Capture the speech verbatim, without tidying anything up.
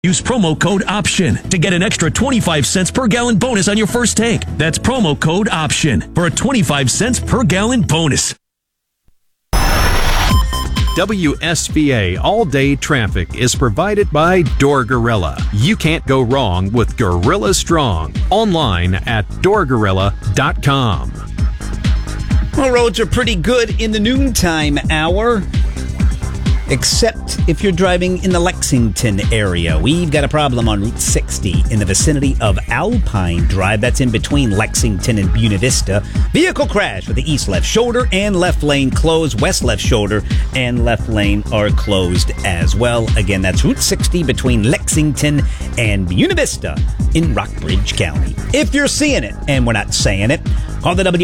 Use promo code OPTION to get an extra twenty-five cents per gallon bonus on your first tank. That's promo code OPTION for a twenty-five cents per gallon bonus. W S B A All Day Traffic is provided by Door Gorilla. You can't go wrong with Gorilla Strong. Online at door gorilla dot com. Well, roads are pretty good in the noontime hour, except if you're driving in the Lexington area. We've got a problem on Route sixty in the vicinity of Alpine Drive. That's in between Lexington and Buena Vista. Vehicle crash with the east left shoulder and left lane closed. West left shoulder and left lane are closed as well. Again, that's Route sixty between Lexington and Buena Vista in Rockbridge County. If you're seeing it, and we're not saying it, call the W